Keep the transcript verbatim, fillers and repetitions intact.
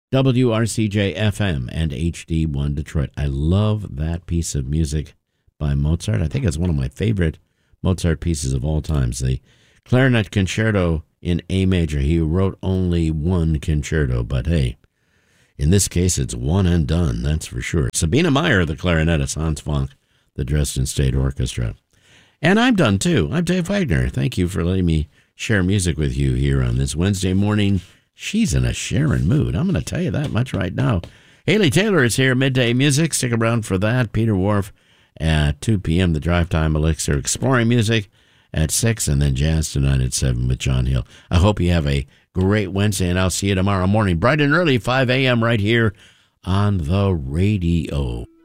W R C J F M and H D one Detroit. I love that piece of music by Mozart. I think it's one of my favorite Mozart pieces of all times. The Clarinet Concerto in A major. He wrote only one concerto, but hey, in this case, it's one and done, that's for sure. Sabina Meyer, the clarinetist, Hans Funk, the Dresden State Orchestra. And I'm done, too. I'm Dave Wagner. Thank you for letting me share music with you here on this Wednesday morning. She's in a sharing mood. I'm going to tell you that much right now. Haley Taylor is here, Midday Music. Stick around for that. Peter Wharf at two p.m., the Drive Time Elixir, Exploring Music at six, and then Jazz Tonight at seven with John Hill. I hope you have a great Wednesday, and I'll see you tomorrow morning, bright and early, five a.m. right here on the radio.